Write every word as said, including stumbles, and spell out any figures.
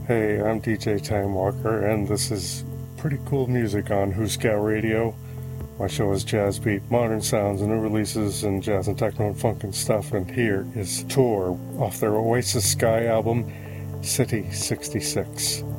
Hey, I'm D J Time Walker, and this is pretty cool music on Who Scout Radio. My show is Jazz Beat, modern sounds, and new releases, and jazz and techno and funk and stuff. And here is Tour off their Oasis Sky album, City sixty-six.